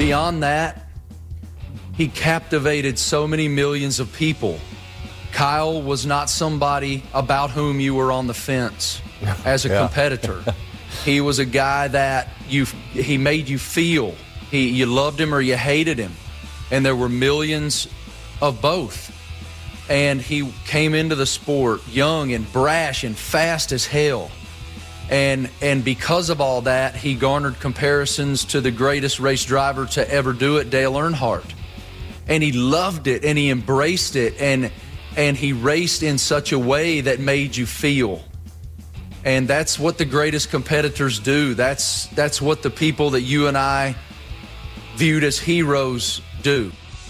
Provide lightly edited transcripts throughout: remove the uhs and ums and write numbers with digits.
beyond that, he captivated so many millions of people. Kyle was not somebody about whom you were on the fence as a competitor. He was a guy that he made you feel. You loved him or you hated him. And there were millions of both. And he came into the sport young and brash and fast as hell. And because of all that, he garnered comparisons to the greatest race driver to ever do it, Dale Earnhardt. And he loved it and he embraced it and he raced in such a way that made you feel. And that's what the greatest competitors do. That's what the people that you and I viewed as heroes do.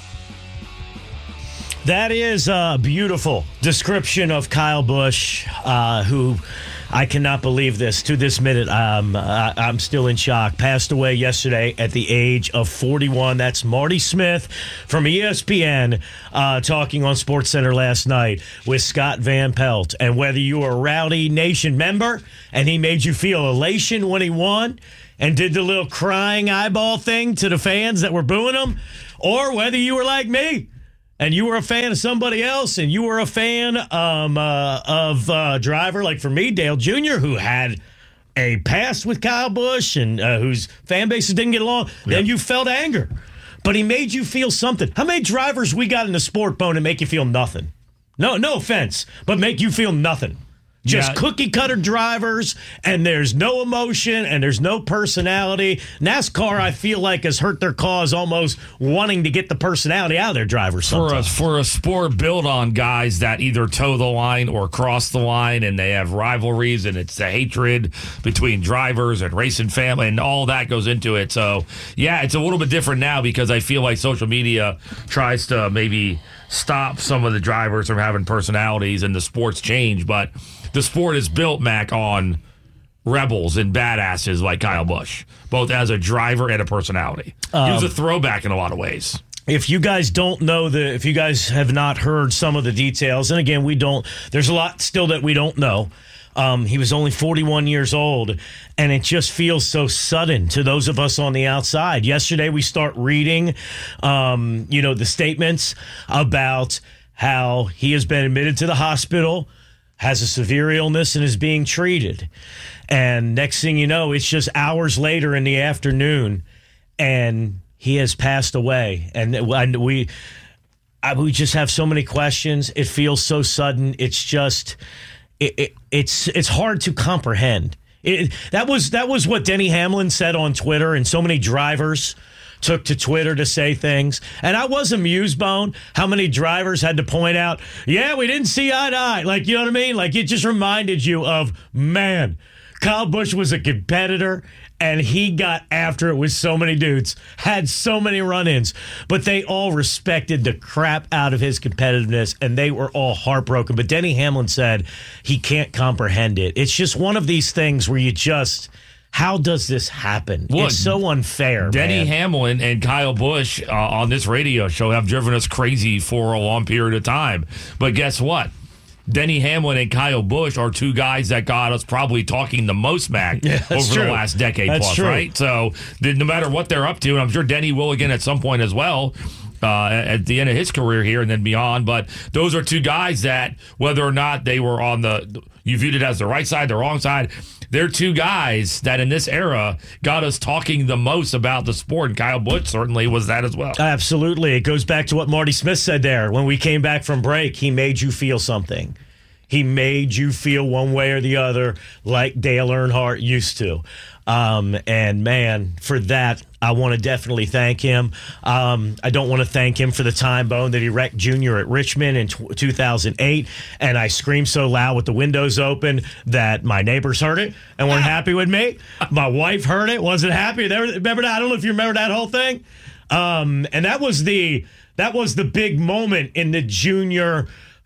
That is a beautiful description of Kyle Busch, who I cannot believe this. To this minute, I'm still in shock. Passed away yesterday at the age of 41. That's Marty Smith from ESPN talking on SportsCenter last night with Scott Van Pelt. And whether you were a Rowdy Nation member and he made you feel elation when he won and did the little crying eyeball thing to the fans that were booing him, or whether you were like me and you were a fan of somebody else, and you were a fan of a driver like, for me, Dale Jr., who had a past with Kyle Busch and whose fan bases didn't get along, then you felt anger. But he made you feel something. How many drivers we got in the sport, Bone, and make you feel nothing? No offense, but make you feel nothing. Just cookie-cutter drivers, and there's no emotion, and there's no personality. NASCAR, I feel like, has hurt their cause almost wanting to get the personality out of their drivers sometimes. For a sport built on guys that either toe the line or cross the line, and they have rivalries, and it's the hatred between drivers and racing family, and all that goes into it. So, yeah, it's a little bit different now because I feel like social media tries to maybe stop some of the drivers from having personalities, and the sport's changed, but the sport is built, Mac, on rebels and badasses like Kyle Busch, both as a driver and a personality. He was a throwback in a lot of ways. If you guys don't know if you guys have not heard some of the details, and again, there's a lot still that we don't know. He was only 41 years old, and it just feels so sudden to those of us on the outside. Yesterday, we start reading, the statements about how he has been admitted to the hospital, has a severe illness, and is being treated. And next thing you know, it's just hours later in the afternoon, and he has passed away. And we just have so many questions. It feels so sudden. It's just, it's hard to comprehend. That was what Denny Hamlin said on Twitter, and so many drivers took to Twitter to say things. And I was amused, Bone, how many drivers had to point out, we didn't see eye to eye. Like, you know what I mean? Like, it just reminded you of, man, Kyle Busch was a competitor, and he got after it with so many dudes, had so many run-ins, but they all respected the crap out of his competitiveness, and they were all heartbroken. But Denny Hamlin said he can't comprehend it. It's just one of these things where you just, how does this happen? Well, it's so unfair, Denny Hamlin and Kyle Busch on this radio show have driven us crazy for a long period of time. But guess what? Denny Hamlin and Kyle Busch are two guys that got us probably talking the most, Mac, over the last decade plus, right? So no matter what they're up to, and I'm sure Denny will again at some point as well, at the end of his career here and then beyond. But those are two guys that, whether or not they were on you viewed it as the right side, the wrong side, they're two guys that in this era got us talking the most about the sport, and Kyle Busch certainly was that as well. Absolutely. It goes back to what Marty Smith said there. When we came back from break, he made you feel something. He made you feel one way or the other like Dale Earnhardt used to. And, man, for that, I want to definitely thank him. I don't want to thank him for the time, Bone, that he wrecked Junior at Richmond in 2008, and I screamed so loud with the windows open that my neighbors heard it and weren't happy with me. My wife heard it, wasn't happy. Remember that? I don't know if you remember that whole thing. And that was the big moment in the Junior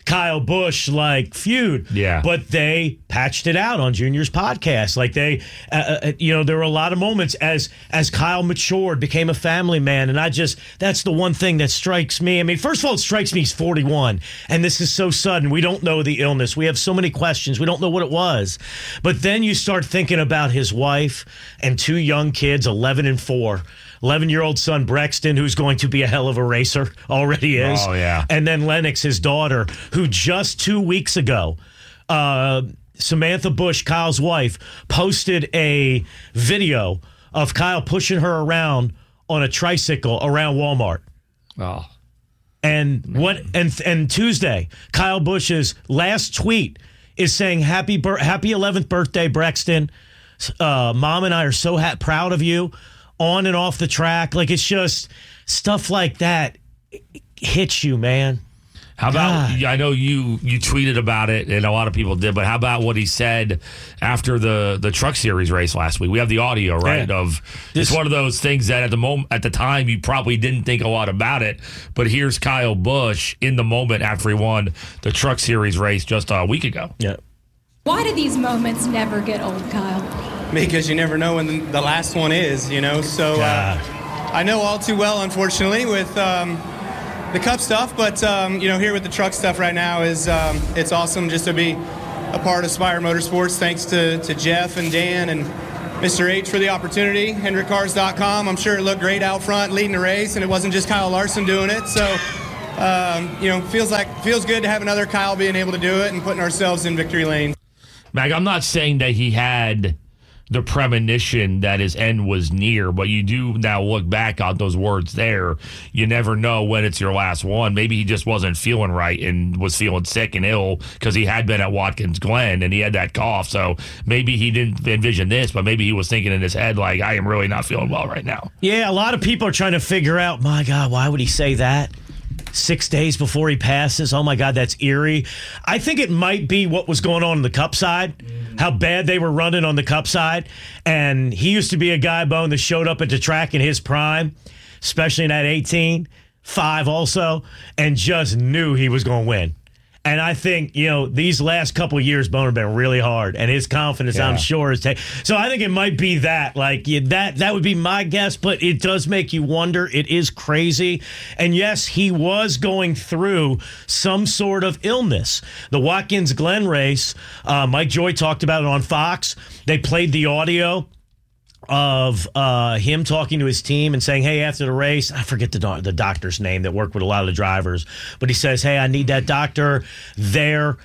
Kyle Busch like feud. Yeah. But they patched it out on Junior's podcast. Like they, there were a lot of moments as Kyle matured, became a family man. And that's the one thing that strikes me. I mean, first of all, it strikes me he's 41 and this is so sudden. We don't know the illness. We have so many questions. We don't know what it was. But then you start thinking about his wife and 2 young kids, 11 and 4. 11-year-old son Brexton, who's going to be a hell of a racer, already is. Oh, yeah. And then Lennox, his daughter, who just 2 weeks ago, Samantha Busch, Kyle's wife, posted a video of Kyle pushing her around on a tricycle around Walmart. Oh. And and Tuesday, Kyle Busch's last tweet is saying, Happy 11th birthday, Brexton. Mom and I are so proud of you on and off the track. Like, it's just stuff like that hits you, man. How about, I know you tweeted about it, and a lot of people did, but how about what he said after the Truck Series race last week? We have the audio, right? Yeah. It's one of those things that at the time, you probably didn't think a lot about it, but here's Kyle Busch in the moment after he won the Truck Series race just a week ago. Yeah. Why do these moments never get old, Kyle? Because you never know when the last one is, So I know all too well, unfortunately, with the Cup stuff, but here with the truck stuff right now is it's awesome just to be a part of Spire Motorsports. Thanks to Jeff and Dan and Mr. H for the opportunity. HendrickCars.com. I'm sure it looked great out front leading the race, and it wasn't just Kyle Larson doing it. So feels good to have another Kyle being able to do it and putting ourselves in victory lane. Mag, I'm not saying that he had the premonition that his end was near, but you do now look back on those words there. You never know when it's your last one. Maybe he just wasn't feeling right and was feeling sick and ill because he had been at Watkins Glen and he had that cough. So maybe he didn't envision this, but maybe he was thinking in his head, like, I am really not feeling well right now. Yeah, a lot of people are trying to figure out, my God, why would he say that 6 days before he passes? Oh, my God, that's eerie. I think it might be what was going on the Cup side, how bad they were running on the Cup side. And he used to be a guy, Bone, that showed up at the track in his prime, especially in that 18-5 also, and just knew he was going to win. And I think, these last couple of years, Bone, have been really hard. And his confidence, I'm sure, is taken. So I think it might be that. Like, that would be my guess. But it does make you wonder. It is crazy. And, yes, he was going through some sort of illness. The Watkins Glen race, Mike Joy talked about it on Fox. They played the audio of him talking to his team and saying, hey, after the race, I forget the doctor's name that worked with a lot of the drivers, but he says, hey, I need that doctor there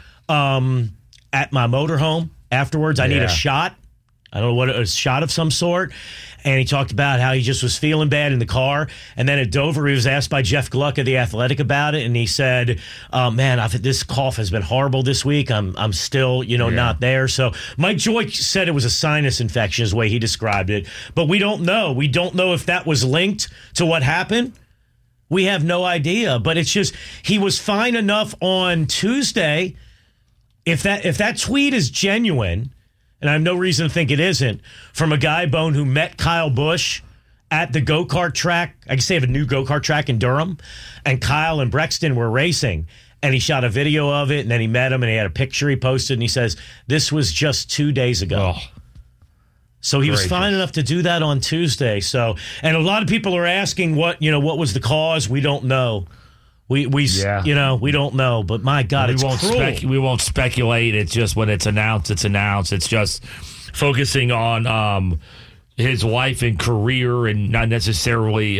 at my motorhome afterwards. I need a shot. I don't know what, a shot of some sort. And he talked about how he just was feeling bad in the car. And then at Dover, he was asked by Jeff Gluck of The Athletic about it. And he said, man, this cough has been horrible this week. I'm still, not there. So Mike Joy said it was a sinus infection is the way he described it. But we don't know. We don't know if that was linked to what happened. We have no idea. But it's just, he was fine enough on Tuesday. If that tweet is genuine, and I have no reason to think it isn't, from a guy, Bone, who met Kyle Busch at the go-kart track. I guess they have a new go-kart track in Durham, and Kyle and Brexton were racing, and he shot a video of it, and then he met him, and he had a picture he posted, and he says, this was just 2 days ago. Oh, so he was fine enough to do that on Tuesday. So, and a lot of people are asking what was the cause. We don't know. We don't know, but my God, it's cruel. We won't speculate. It's just when it's announced, it's announced. It's just focusing on his life and career and not necessarily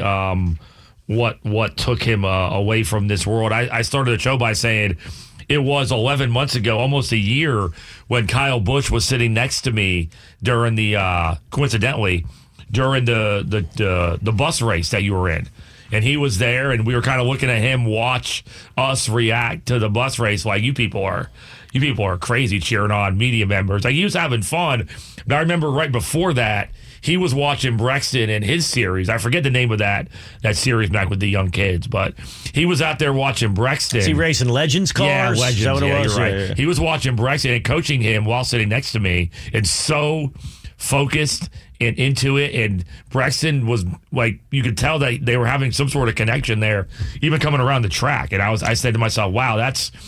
what took him away from this world. I started the show by saying it was 11 months ago, almost a year, when Kyle Busch was sitting next to me during the coincidentally during the bus race that you were in. And he was there, and we were kind of looking at him watch us react to the bus race like you people are crazy cheering on media members. Like, he was having fun. But I remember right before that, he was watching Brexton in his series. I forget the name of that series back with the young kids, but he was out there watching Brexton. Is he racing Legends cars? Yeah, Legends. Is that what it was? You're right. Yeah. He was watching Brexton and coaching him while sitting next to me, and so focused and into it. And Brexton was like, you could tell that they were having some sort of connection there, even coming around the track. And I said to myself, wow, that's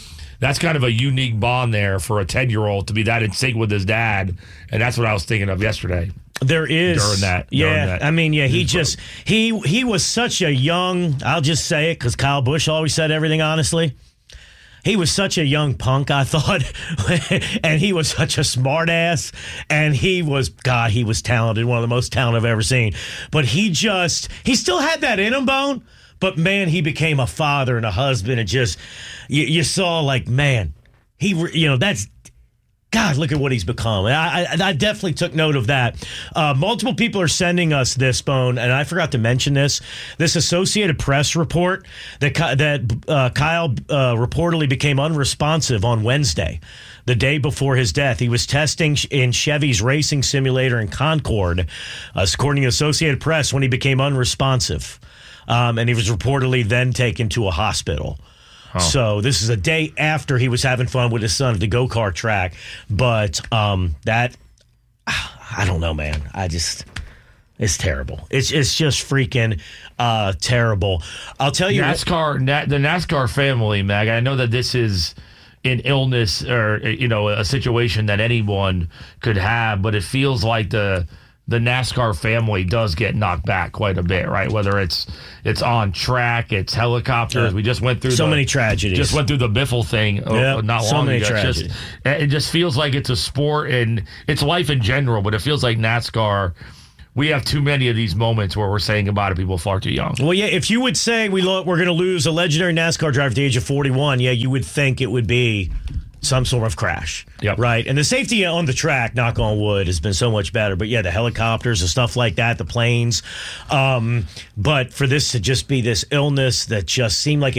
That's kind of a unique bond there for a 10-year-old to be that in sync with his dad, and that's what I was thinking of yesterday. There is during that. I mean, he was such a young. I'll just say it because Kyle Busch always said everything honestly. He was such a young punk, I thought, and he was such a smart ass, and he was talented, one of the most talented I've ever seen. But he still had that in him, Bone, but man, he became a father and a husband, and just, you saw like, man, that's, God, look at what he's become. I definitely took note of that. Multiple people are sending us this, Bone, and I forgot to mention this Associated Press report that Kyle reportedly became unresponsive on Wednesday, the day before his death. He was testing in Chevy's racing simulator in Concord, according to Associated Press, when he became unresponsive. And he was reportedly then taken to a hospital. Oh. So this is a day after he was having fun with his son at the go-kart track. But that, I don't know, man. It's terrible. It's just freaking terrible. I'll tell you. The NASCAR family, Mag, I know that this is an illness or, a situation that anyone could have, but it feels like the NASCAR family does get knocked back quite a bit, right? Whether it's on track, it's helicopters. We just went through many tragedies. Just went through the Biffle thing not long ago. Tragedies. It just feels like it's a sport and it's life in general, but it feels like NASCAR. We have too many of these moments where we're saying goodbye to people far too young. Well, yeah, if you would say we're going to lose a legendary NASCAR driver at the age of 41, yeah, you would think it would be some sort of crash, right? And the safety on the track, knock on wood, has been so much better. But yeah, the helicopters and stuff like that, the planes. But for this to just be this illness that just seemed like